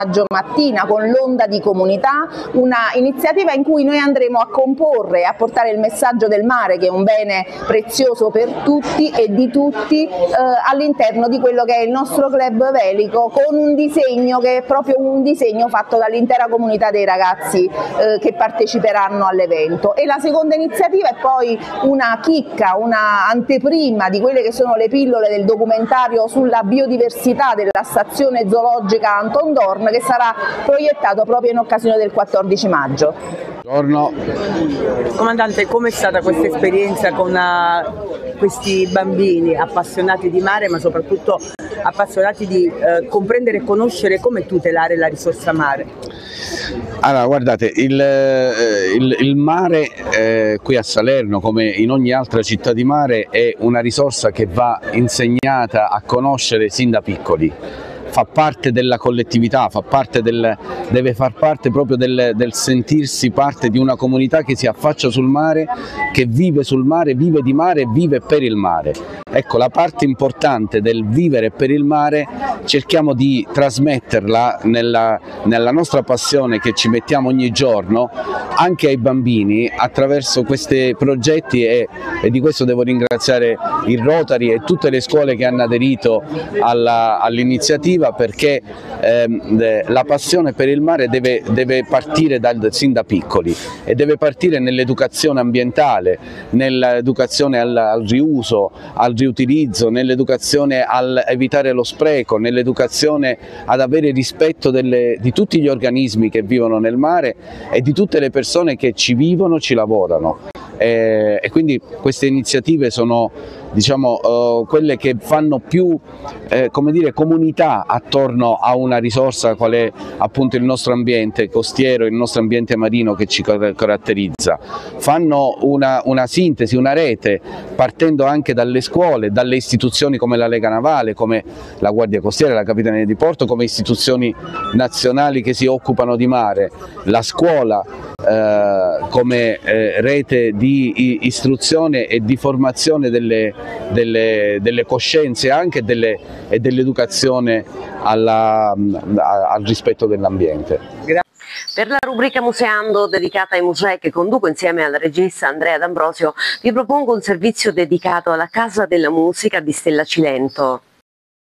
mattina con l'Onda di Comunità, una iniziativa in cui noi andremo a comporre e a portare il messaggio del mare, che è un bene prezioso per tutti e di tutti, all'interno di quello che è il nostro club velico, con un disegno che è proprio un disegno fatto dall'intera comunità dei ragazzi che parteciperanno all'evento. E la seconda iniziativa è poi una chicca, una anteprima di quelle che sono le pillole del documentario sulla biodiversità della stazione zoologica Anton Dorn, che sarà proiettato proprio in occasione del 14 maggio. Buongiorno. Comandante, com'è stata questa esperienza con questi bambini appassionati di mare, ma soprattutto appassionati di comprendere e conoscere come tutelare la risorsa mare? Allora, guardate, il mare qui a Salerno, come in ogni altra città di mare, è una risorsa che va insegnata a conoscere sin da piccoli. Fa parte della collettività, deve far parte proprio del sentirsi parte di una comunità che si affaccia sul mare, che vive sul mare, vive di mare e vive per il mare. Ecco, la parte importante del vivere per il mare cerchiamo di trasmetterla nella nostra passione che ci mettiamo ogni giorno anche ai bambini attraverso questi progetti, e di questo devo ringraziare il Rotary e tutte le scuole che hanno aderito all'iniziativa, perché la passione per il mare deve partire sin da piccoli, e deve partire nell'educazione ambientale, nell'educazione al riuso, al riutilizzo, nell'educazione al evitare lo spreco, nell'educazione ad avere rispetto di tutti gli organismi che vivono nel mare e di tutte le persone che ci vivono, ci lavorano. E quindi queste iniziative sono, diciamo, quelle che fanno più come dire, comunità attorno a una risorsa qual è appunto il nostro ambiente costiero, il nostro ambiente marino che ci caratterizza. Fanno una sintesi, una rete, partendo anche dalle scuole, dalle istituzioni come la Lega Navale, come la Guardia Costiera, la Capitaneria di Porto, come istituzioni nazionali che si occupano di mare, la scuola come rete di istruzione e di formazione delle coscienze anche e dell'educazione al rispetto dell'ambiente. Per la rubrica Museando, dedicata ai musei che conduco insieme al regista Andrea D'Ambrosio, vi propongo un servizio dedicato alla Casa della Musica di Stella Cilento.